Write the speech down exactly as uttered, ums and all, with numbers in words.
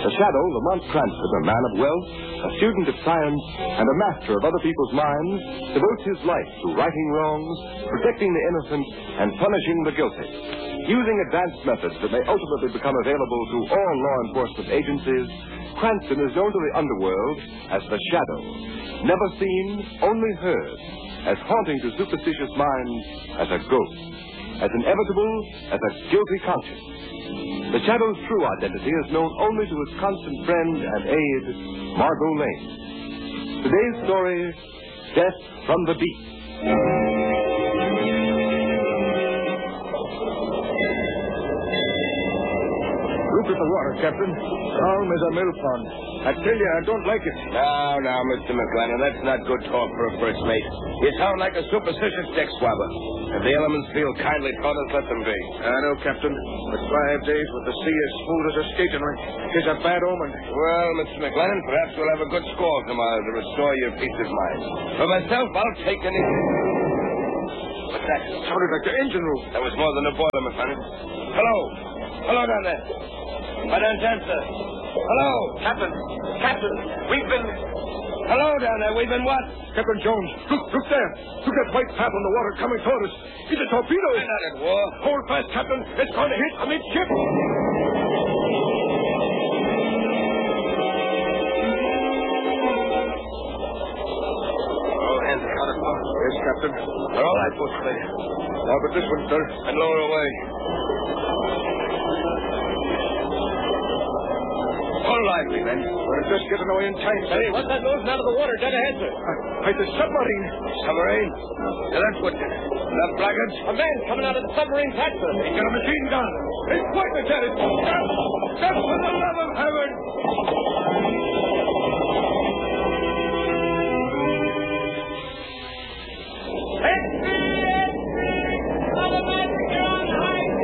The Shadow, Lamont Cranston, a man of wealth, a student of science, and a master of other people's minds, devotes his life to righting wrongs, protecting the innocent, and punishing the guilty. Using advanced methods that may ultimately become available to all law enforcement agencies, Cranston is known to the underworld as the Shadow. Never seen, only heard, as haunting to superstitious minds as a ghost, as inevitable as a guilty conscience. The Shadow's true identity is known only to his constant friend and aide, Margot Lane. Today's story, Death from the Deep. Look at the water, Captain. Calm as a mill pond. I tell you, I don't like it. Now, now, Mister McLennan, that's not good talk for a first mate. You sound like a superstitious deck swabber. If the elements feel kindly toward us, let them be. I know, Captain. But five days with the sea as smooth as a skating rink is a bad omen. Well, Mister McLennan, perhaps we'll have a good score tomorrow to restore your peace of mind. For myself, I'll take any... What's that? Sounded like the engine room. That was more than a boiler, McLennan. Hello. Hello down there. I don't answer. Hello. Captain. Captain, we've been... Hello down there. We've been what? Captain Jones, look, look there. Look at that white path on the water coming toward us. It's a torpedo. We're not at war. Hold fast, Captain. It's going to hit amidship. All hands accounted for. Yes, Captain. They're all right, folks, lady. Now, but this one, sir. And lower away. All lively, then. We're just getting away in time, sir. Hey, what's that moving out of the water dead ahead, sir? Uh, it's a submarine. Submarine? Yeah, that's what did it. That blackguards? A man coming out of the submarine hatch, sir. He's got a machine gun. It's pointed at it. Stop! Stop for the love of heaven!